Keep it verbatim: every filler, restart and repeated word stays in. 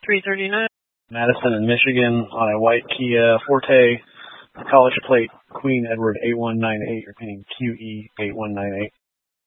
three thirty-nine. Madison in Michigan on a white Kia Forte, college plate, Queen Edward eight one nine eight. You're paying Q E eight one nine eight.